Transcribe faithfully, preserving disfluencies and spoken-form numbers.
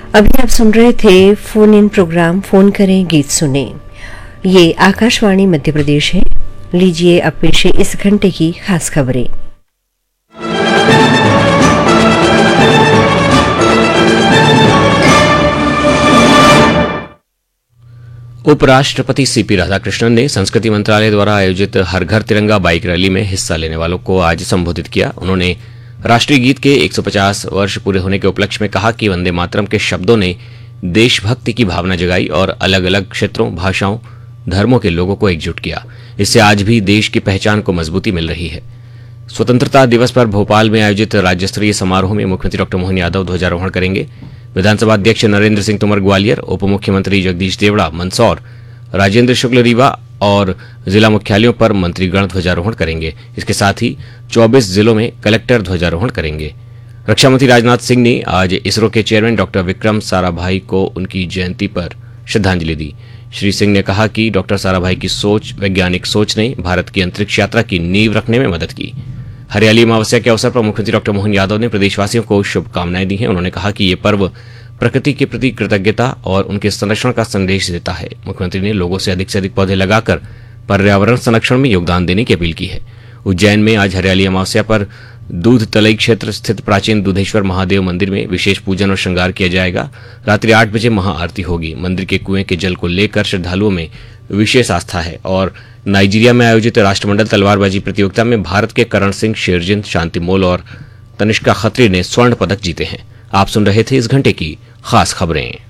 अभी आप सुन रहे थे फोन इन प्रोग्राम फोन करें गीत सुने। ये आकाशवाणी मध्य प्रदेश है। लीजिए अब पेश है इस घंटे की खास खबरें। उपराष्ट्रपति सीपी राधाकृष्णन ने संस्कृति मंत्रालय द्वारा आयोजित हर घर तिरंगा बाइक रैली में हिस्सा लेने वालों को आज संबोधित किया। उन्होंने राष्ट्रीय गीत के एक सौ पचास वर्ष पूरे होने के उपलक्ष्य में कहा कि वंदे मातरम के शब्दों ने देशभक्ति की भावना जगाई और अलग अलग क्षेत्रों, भाषाओं, धर्मों के लोगों को एकजुट किया। इससे आज भी देश की पहचान को मजबूती मिल रही है। स्वतंत्रता दिवस पर भोपाल में आयोजित राज्य स्तरीय समारोह में मुख्यमंत्री डॉक्टर मोहन यादव ध्वजारोहण करेंगे। विधानसभा अध्यक्ष नरेंद्र सिंह तोमर ग्वालियर, उप मुख्यमंत्री जगदीश देवड़ा मंदसौर, राजेंद्र शुक्ल रीवा और जिला मुख्यालयों पर मंत्रीगण ध्वजारोहण करेंगे। इसके साथ ही चौबीस जिलों में कलेक्टर ध्वजारोहण करेंगे। रक्षा मंत्री राजनाथ सिंह ने आज इसरो के चेयरमैन डॉक्टर विक्रम साराभाई को उनकी जयंती पर श्रद्धांजलि दी। श्री सिंह ने कहा कि डॉक्टर साराभाई की सोच, वैज्ञानिक सोच ने भारत की अंतरिक्ष यात्रा की नींव रखने में मदद की। हरियाली अमावस्या के अवसर पर मुख्यमंत्री डॉक्टर मोहन यादव ने प्रदेशवासियों को शुभकामनाएं दी हैं। उन्होंने कहा कि ये पर्व प्रकृति के प्रति कृतज्ञता और उनके संरक्षण का संदेश देता है। मुख्यमंत्री ने लोगों से अधिक से अधिक पौधे लगाकर पर्यावरण संरक्षण में योगदान देने की अपील की है। उज्जैन में आज हरियाली अमावस्या पर दूध तलई क्षेत्र स्थित प्राचीन दूधेश्वर महादेव मंदिर में विशेष पूजन और श्रृंगार किया जाएगा। रात्रि आठ बजे महाआरती होगी। मंदिर के कुएं के जल को लेकर श्रद्धालुओं में विशेष आस्था है। और नाइजीरिया में आयोजित राष्ट्रमंडल तलवारबाजी प्रतियोगिता में भारत के करण सिंह, शेरजिंद, शांतिमोल और तनिष्का खत्री ने स्वर्ण पदक जीते हैं। आप सुन रहे थे इस घंटे की खास खबरें।